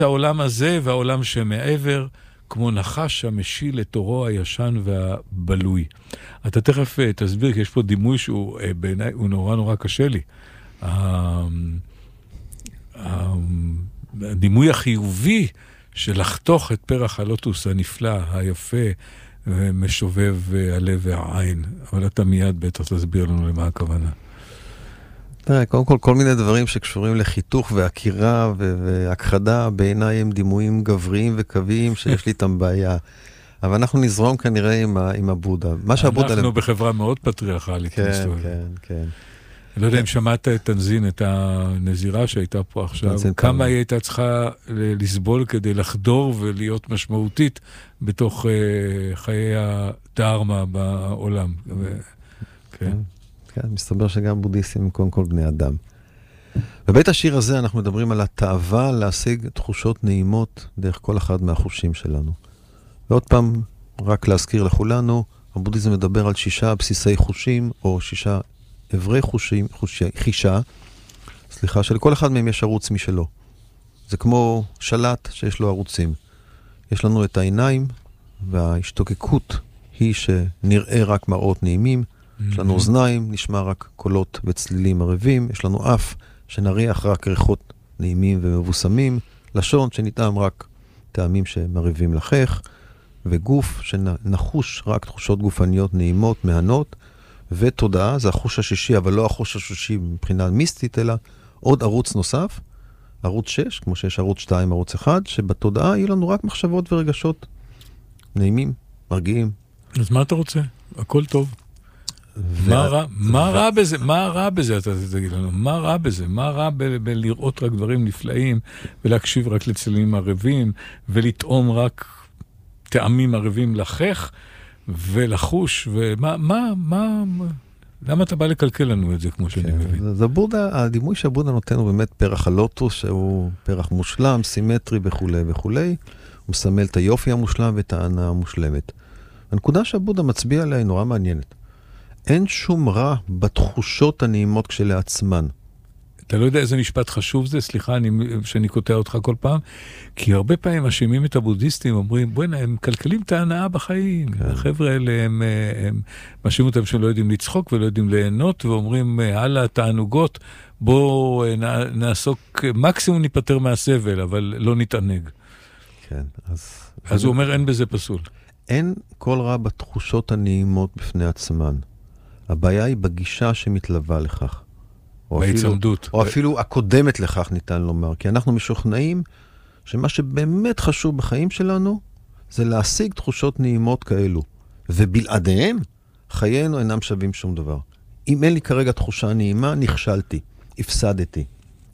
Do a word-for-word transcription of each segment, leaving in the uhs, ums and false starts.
העולם הזה והעולם שמעבר, כמו נחש המשיל את אורו הישן והבלוי. אתה תכף תסביר, כי יש פה דימוי שהוא בעיניי, הוא נורא נורא קשה לי. הדימוי החיובי של לחתוך את פרח הלוטוס הנפלא, היפה, ומשובב הלב והעין. אבל אתה מיד בטח תסביר לנו למה הכוונה. תראה, קודם כל, כל מיני דברים שקשורים לחיתוך והכירה והכחדה, בעיניי הם דימויים גבריים וקוויים שיש לי איתם בעיה. אבל אנחנו נזרום כנראה עם, ה, עם הבודה. אנחנו בחברה מאוד פטריארכלית. כן, כן, כן. אני לא יודע אם שמעת את תנזין, את הנזירה שהייתה פה עכשיו, כמה היא הייתה צריכה לסבול כדי לחדור ולהיות משמעותית בתוך חיי הדהרמה בעולם. כן. כן, מסתבר שגם בודהיסטים הם קודם כל בני אדם. בבית השיר הזה אנחנו מדברים על התאווה להשיג תחושות נעימות דרך כל אחד מהחושים שלנו. ועוד פעם, רק להזכיר לכולנו, הבודהיזם מדבר על שישה בסיסי חושים, או שישה עברי חושים, חושי, חישה, סליחה, שלכל אחד מהם יש ערוץ משלו. זה כמו שלט שיש לו ערוצים. יש לנו את העיניים, וההשתוקקות היא שנראה רק מראות נעימים, יש לנו אוזניים, נשמע רק קולות וצלילים ערבים, יש לנו אף שנריח רק ריחות נעימים ומבוסמים, לשון שנטעם רק טעמים שמריבים לחך, וגוף שנחוש רק תחושות גופניות נעימות, מהנות, ותודעה, זה החוש השישי, אבל לא החוש השישי מבחינה מיסטית, אלא עוד ערוץ נוסף, ערוץ שש, כמו שיש ערוץ שתיים, ערוץ אחד, שבתודעה יהיו לנו רק מחשבות ורגשות נעימים, מרגיעים. אז מה אתה רוצה? הכל טוב. מה רע, מה רע בזה? מה רע בזה? אתה תגיד לנו, מה רע בזה? מה רע בלראות רק דברים נפלאים, ולהקשיב רק לצלילים ערבים, ולטעום רק טעמים ערבים לחך, ולחוש, ומה, מה, מה, למה אתה בא לקלקל לנו את זה, כמו שאני מבין? זה בודה, הדימוי שהבודה נותן הוא באמת פרח הלוטוס, שהוא פרח מושלם, סימטרי וכו' וכו'. הוא מסמל את היופי המושלם ואת הענה המושלמת. הנקודה שהבודה מצביע עליה היא נורא מעניינת. אין שום רע בתחושות הנעימות כשלעצמן. אתה לא יודע איזה משפט חשוב זה, סליחה אני, שאני קוטע אותך כל פעם, כי הרבה פעמים מאשימים את הבודהיסטים, אומרים, בוא'נה, הם קלקלים את ההנאה בחיים. כן. החבר'ה האלה, הם, הם מאשימים אותם שהם לא יודעים לצחוק ולא יודעים ליהנות, ואומרים, הלאה, תענוגות, בואו נעסוק, מקסימום ניפטר מהסבל, אבל לא נתענג. כן, אז... אז הוא אומר, אין בזה פסול. אין כל רע בתחושות הנעימות בפני עצמן. הבעיה היא בגישה שמתלווה לכך. בהצמדות. או אפילו הקודמת לכך ניתן לומר. כי אנחנו משוכנעים שמה שבאמת חשוב בחיים שלנו, זה להשיג תחושות נעימות כאלו. ובלעדיהם, חיינו אינם שווים שום דבר. אם אין לי כרגע תחושה נעימה, נכשלתי, הפסדתי.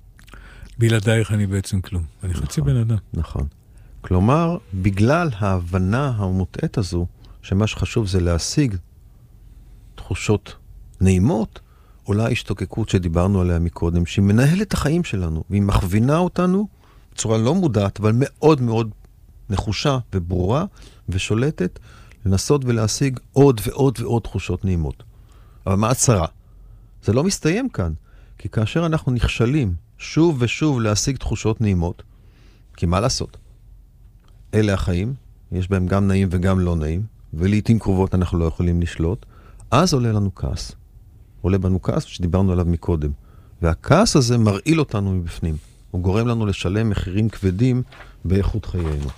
בלעדייך אני בעצם כלום. אני נכון, חצי בן אדם. נכון. כלומר, בגלל ההבנה המוטעת הזו, שמה שחשוב זה להשיג תחושות נעימות, אולי השתוקקות שדיברנו עליה מקודם, שהיא מנהלת את החיים שלנו, והיא מכווינה אותנו בצורה לא מודעת, אבל מאוד מאוד נחושה וברורה ושולטת, לנסות ולהשיג עוד ועוד ועוד תחושות נעימות. אבל מה הצרה? זה לא מסתיים כאן, כי כאשר אנחנו נכשלים שוב ושוב להשיג תחושות נעימות, כי מה לעשות? אלה החיים, יש בהם גם נעים וגם לא נעים, ולעיתים קרובות אנחנו לא יכולים לשלוט, אז עולה לנו כעס. עולה בנו כעס שדיברנו עליו מקודם. והכעס הזה מרעיל אותנו מבפנים. הוא גורם לנו לשלם מחירים כבדים באיכות חיינו.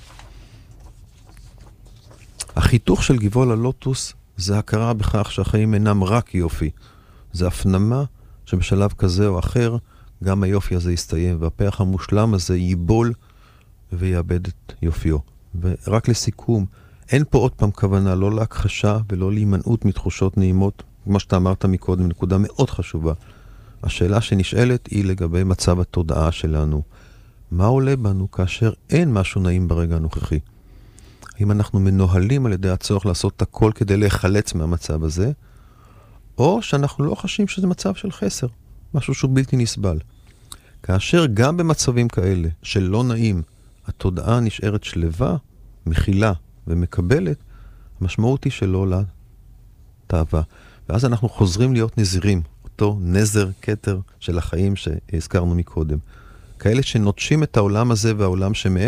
החיתוך של גבעול הלוטוס זה הכרה בכך שהחיים אינם רק יופי. זה הפנמה שבשלב כזה או אחר גם היופי הזה יסתיים, והפרח המושלם הזה ייבול ויאבד את יופיו. ורק לסיכום, אין פה עוד פעם כוונה לא להכחשה ולא להימנעות מתחושות נעימות, כמו שאתה אמרת מקודם, נקודה מאוד חשובה. השאלה שנשאלת היא לגבי מצב התודעה שלנו. מה עולה בנו כאשר אין משהו נעים ברגע הנוכחי? האם אנחנו מנוהלים על ידי הצורך לעשות את הכל כדי להיחלץ מהמצב הזה, או שאנחנו לא חשים שזה מצב של חסר, משהו שהוא בלתי נסבל. כאשר גם במצבים כאלה של לא נעים, התודעה נשארת שלווה, מכילה ומקבלת, המשמעות היא שלא לתאווה. ואז אנחנו חוזרים להיות נזירים, אותו נזר כתר של החיים שהזכרנו מקודם. כאלה שנוטשים את העולם הזה והעולם שמעבר.